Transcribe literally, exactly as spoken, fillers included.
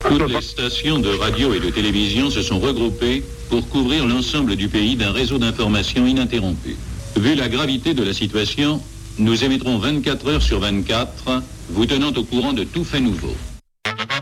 Toutes les stations de radio et de télévision se sont regroupées pour couvrir l'ensemble du pays d'un réseau d'information ininterrompu. Vu la gravité de la situation, nous émettrons vingt-quatre heures sur vingt-quatre, vous tenant au courant de tout fait nouveau.